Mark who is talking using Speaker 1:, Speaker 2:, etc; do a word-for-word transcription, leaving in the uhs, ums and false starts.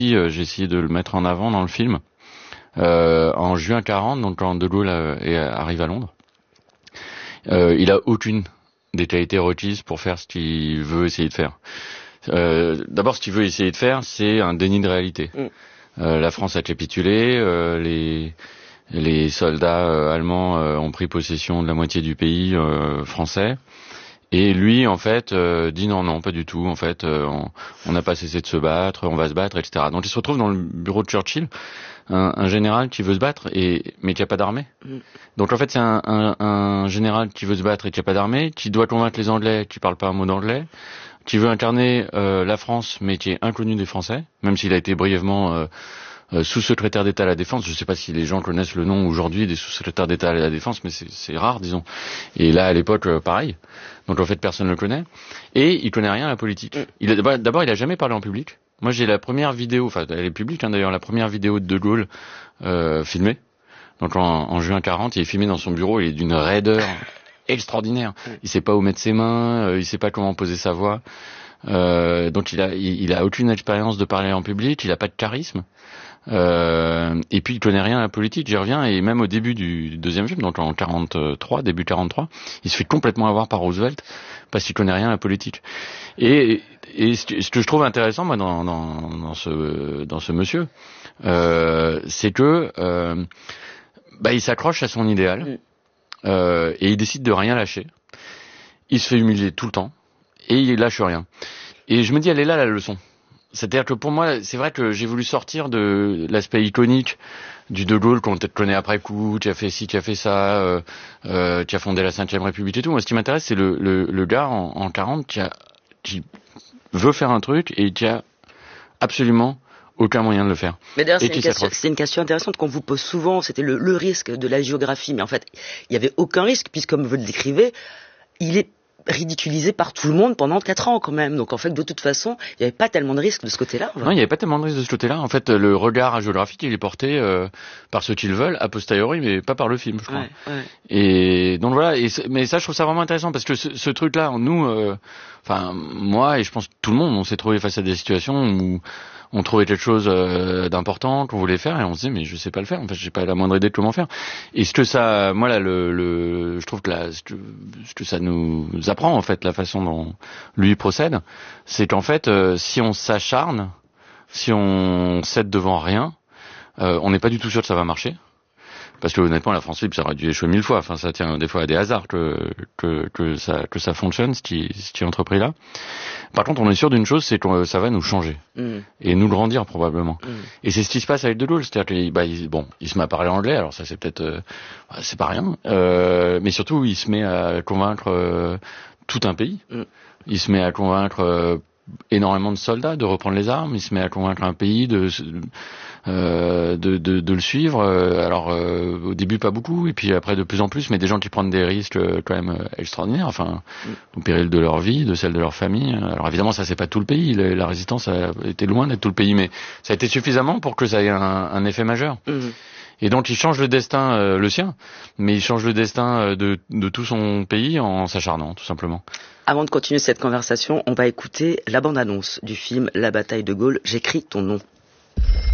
Speaker 1: Euh, J'ai essayé de le mettre en avant dans le film. Euh, en juin quarante, donc quand De Gaulle euh, est- arrive à Londres, euh, il a aucune des qualités requises pour faire ce qu'il veut essayer de faire. Euh, D'abord, ce qu'il veut essayer de faire, c'est un déni de réalité.
Speaker 2: Mm.
Speaker 1: Euh, la France a capitulé, euh, les les soldats euh, allemands euh, ont pris possession de la moitié du pays euh, français. Et lui, en fait, euh, dit non, non, pas du tout. En fait, euh, on on n'a pas cessé de se battre, on va se battre, et cetera. Donc, il se retrouve dans le bureau de Churchill, un, un général qui veut se battre, et mais qui a pas d'armée.
Speaker 2: Mm.
Speaker 1: Donc, en fait, c'est un, un, un général qui veut se battre et qui a pas d'armée, qui doit convaincre les Anglais, qui parlent pas un mot d'anglais, qui veut incarner euh, la France, mais qui est inconnu des Français, même s'il a été brièvement euh, euh, sous-secrétaire d'État à la Défense. Je ne sais pas si les gens connaissent le nom aujourd'hui des sous-secrétaires d'État à la Défense, mais c'est rare, disons. Et là, à l'époque, euh, pareil. Donc en fait, personne ne le connaît. Et il connaît rien à la politique. Il a, d'abord, il a jamais parlé en public. Moi, j'ai la première vidéo, enfin, elle est publique hein, d'ailleurs, la première vidéo de De Gaulle euh, filmée. Donc en, en juin quarante, il est filmé dans son bureau. Il est d'une raideur extraordinaire. Il sait pas où mettre ses mains, euh, il sait pas comment poser sa voix. Euh, donc il a, il, il a aucune expérience de parler en public. Il a pas de charisme. Euh, et puis il connaît rien à la politique, j'y reviens, et même au début du deuxième film, donc en quarante-trois, début quarante-trois, il se fait complètement avoir par Roosevelt parce qu'il connaît rien à la politique. Et, et ce que je trouve intéressant moi dans, dans, dans ce dans ce monsieur, euh, c'est que euh, bah, il s'accroche à son idéal euh, et il décide de rien lâcher. Il se fait humilier tout le temps et il lâche rien. Et je me dis, elle est là la leçon. C'est-à-dire que pour moi, c'est vrai que j'ai voulu sortir de l'aspect iconique du De Gaulle qu'on peut-être connaît après coup, qui a fait ci, qui a fait ça, euh, euh, qui a fondé la cinquième République et tout. Moi, ce qui m'intéresse, c'est le, le, le gars en, en quarante qui, a, qui veut faire un truc et qui a absolument aucun moyen de le faire.
Speaker 2: Mais d'ailleurs, c'est une, question, une question intéressante qu'on vous pose souvent, c'était le, le risque de la géographie. Mais en fait, il n'y avait aucun risque, puisque comme vous le décrivez, il est ridiculisé par tout le monde pendant quatre ans quand même. Donc en fait, de toute façon, il n'y avait pas tellement de risques de ce côté-là.
Speaker 1: Non, il n'y avait pas tellement de risques de ce côté-là. En fait, le regard géographique, il est porté euh, par ceux qui le veulent, a posteriori, mais pas par le film, je crois.
Speaker 2: Ouais, ouais.
Speaker 1: Et donc voilà. Et mais ça, je trouve ça vraiment intéressant parce que ce, ce truc-là, nous, enfin euh, moi et je pense tout le monde, on s'est trouvé face à des situations où on trouvait quelque chose euh, d'important qu'on voulait faire et on se disait mais je sais pas le faire. En fait, j'ai pas la moindre idée de comment faire. Et ce que ça, moi là, le, le je trouve que là, ce que, ce que ça nous apprend en fait, la façon dont lui procède, c'est qu'en fait, euh, si on s'acharne, si on cède devant rien, euh, on n'est pas du tout sûr que ça va marcher. Parce que honnêtement, la France libre, ça aurait dû échouer mille fois. Enfin, ça tient des fois à des hasards que que que ça que ça fonctionne, ce qui ce qui est entrepris là. Par contre, on est sûr d'une chose, c'est que ça va nous changer mmh. et nous grandir probablement. Mmh. Et c'est ce qui se passe avec De Gaulle, c'est-à-dire qu'il bah, il, bon, il se met à parler anglais. Alors ça, c'est peut-être euh, c'est pas rien, euh, mais surtout, il se met à convaincre euh, tout un pays. Mmh. Il se met à convaincre euh, énormément de soldats de reprendre les armes. Il se met à convaincre un pays de Euh, de, de, de le suivre. Alors euh, au début pas beaucoup, et puis après de plus en plus, mais des gens qui prennent des risques euh, quand même euh, extraordinaires, enfin mm. au péril de leur vie, de celle de leur famille. Alors évidemment ça c'est pas tout le pays, la, la résistance a été loin d'être tout le pays, mais ça a été suffisamment pour que ça ait un, un effet majeur. Mm. Et donc il change le destin, euh, le sien, mais il change le destin de, de tout son pays en s'acharnant, tout simplement.
Speaker 2: Avant de continuer cette conversation, on va écouter la bande-annonce du film La bataille de Gaulle, j'écris ton nom.